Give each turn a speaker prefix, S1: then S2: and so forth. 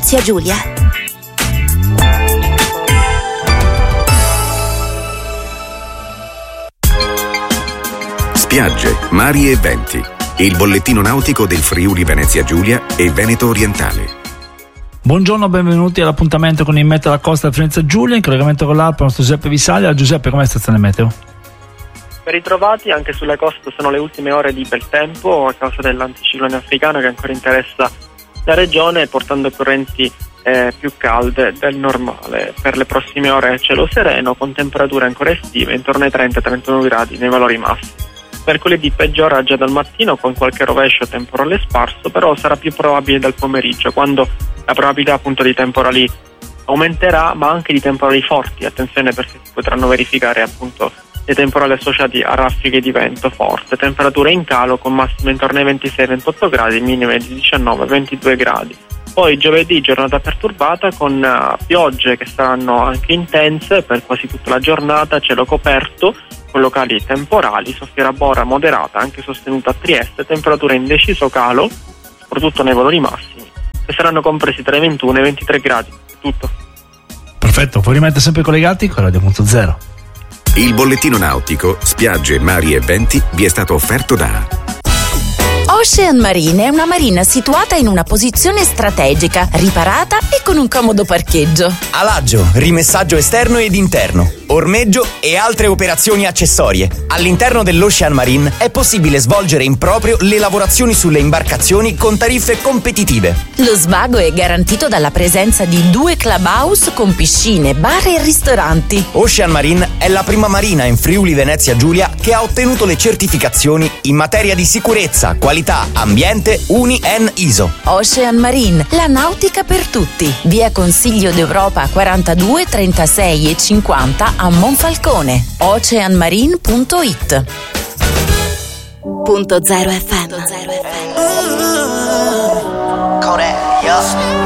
S1: Venezia Giulia.
S2: Spiagge, mari e venti. Il bollettino nautico del Friuli Venezia Giulia e Veneto Orientale.
S3: Buongiorno, benvenuti all'appuntamento con il meteo della costa del Venezia Giulia, in collegamento con l'Alpe, il nostro Giuseppe Visaglia. Giuseppe, com'è la stazione meteo?
S4: Ben ritrovati, anche sulle coste sono le ultime ore di bel tempo a causa dell'anticiclone africano che ancora interessa la regione, portando correnti più calde del normale. Per le prossime ore cielo sereno con temperature ancora estive intorno ai 30-31 gradi nei valori massimi. Mercoledì peggiora già dal mattino con qualche rovescio temporale sparso, però sarà più probabile dal pomeriggio, quando la probabilità appunto di temporali aumenterà, ma anche di temporali forti. Attenzione, perché si potranno verificare appunto dei temporali associati a raffiche di vento forte. Temperature in calo con massime intorno ai 26-28 gradi, minime di 19-22 gradi. Poi giovedì giornata perturbata con piogge che saranno anche intense per quasi tutta la giornata, cielo coperto con locali temporali, soffierà bora moderata anche sostenuta a Trieste, temperature in deciso calo, soprattutto nei valori massimi, che saranno compresi tra i 21 e i 23 gradi. È tutto.
S3: Perfetto, poi rimanete sempre collegati con Radio.0.
S2: Il bollettino nautico, spiagge, mari e venti vi è stato offerto da
S1: Ocean Marine è una marina situata in una posizione strategica, riparata e con un comodo parcheggio.
S5: Alaggio, rimessaggio esterno ed interno, ormeggio e altre operazioni accessorie. All'interno dell'Ocean Marine è possibile svolgere in proprio le lavorazioni sulle imbarcazioni con tariffe competitive.
S1: Lo svago è garantito dalla presenza di 2 clubhouse con piscine, bar e ristoranti.
S5: Ocean Marine è la prima marina in Friuli Venezia Giulia che ha ottenuto le certificazioni in materia di sicurezza, qualità, ambiente UNI-EN ISO.
S1: Ocean Marine, la nautica per tutti. Via Consiglio d'Europa 42, 36 e 50 a Monfalcone. oceanmarine.it. .0 FM.